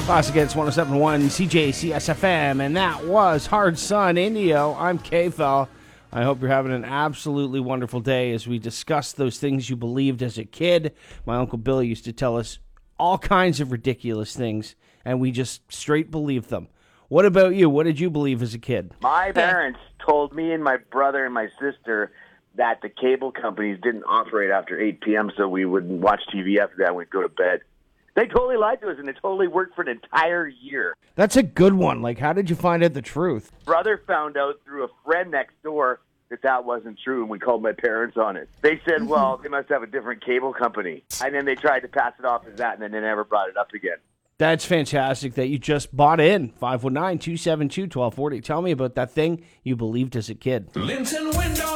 Classic Hits 107.1 CJCSFM, and that was Hard Sun Indio. I'm K-Fel. I hope you're having an absolutely wonderful day as we discuss those things you believed as a kid. My Uncle Billy used to tell us all kinds of ridiculous things, and we just straight believed them. What about you? What did you believe as a kid? My parents told me and my brother and my sister that the cable companies didn't operate after 8 p.m., so we wouldn't watch TV after that and we'd go to bed. They totally lied to us, and it totally worked for an entire year. That's a good one. Like, how did you find out the truth? Brother found out through a friend next door that wasn't true, and we called my parents on it. They said, well, they must have a different cable company. And then they tried to pass it off as that, and then they never brought it up again. That's fantastic that you just bought in. 519-272-1240. Tell me about that thing you believed as a kid. Linton Window.